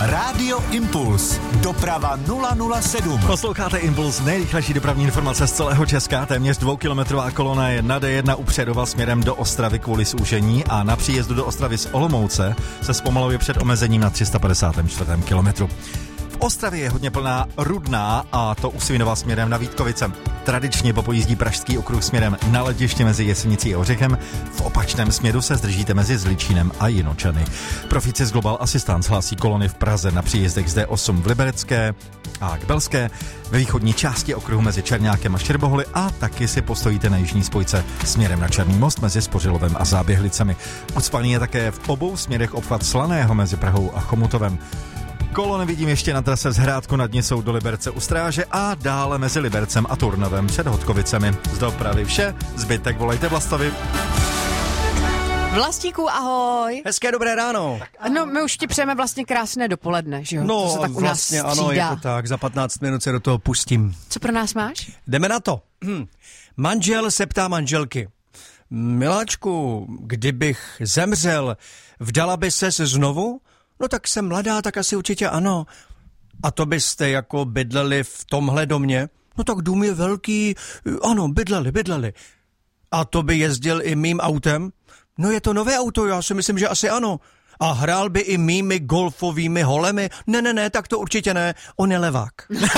Rádio Impuls. Doprava 007. Posloucháte Impuls, nejrychlejší dopravní informace z celého Česka. Téměř 2kilometrová kolona je na D1 u Přerova směrem do Ostravy kvůli zúžení a na příjezdu do Ostravy z Olomouce se zpomaluje před omezením na 354. kilometru. V Ostravě je hodně plná Rudná a to u Svinova směrem na Vítkovice. Tradičně popojízdí Pražský okruh směrem na letiště mezi Jesenicí a Ořechem. V opačném směru se zdržíte mezi Zličínem a Jinočany. Proficis Global Assistance hlásí kolony v Praze na příjezdech z D8 v Liberecké a k Belské, ve východní části okruhu mezi Černákem a Štěrboholy a taky si postojíte na jižní spojce směrem na Černý most mezi Spořilovem a Záběhlicemi. Ucpaný je také v obou směrech obchvat Slaného mezi Prahou a Chomutovem. Kolony vidím ještě na trase z Hrádku nad Nisou do Liberce u Stráže a dále mezi Libercem a Turnovem před Hodkovicemi. Z dopravy vše, zbytek volejte Vlastovi. Vlastíku, ahoj. Hezké dobré ráno. No, my už ti přejeme vlastně krásné dopoledne, že jo? No, to se tak vlastně ano, je to tak. Za 15 minut se do toho pustím. Co pro nás máš? Jdeme na to. Manžel se ptá manželky. Miláčku, kdybych zemřel, vdala by ses znovu? No tak jsem mladá, tak asi určitě ano. A to byste jako bydleli v tomhle domě? No tak dům je velký, ano, bydleli. A to by jezdil i mým autem? No je to nové auto, já si myslím, že asi ano. A hrál by i mými golfovými holemi? Ne, tak to určitě ne, on je levák.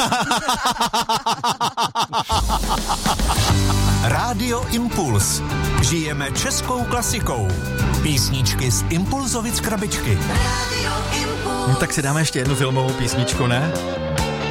Rádio Impuls. Žijeme českou klasikou. Písničky z Impulzovic krabičky. No, tak si dáme ještě jednu filmovou písničku, ne?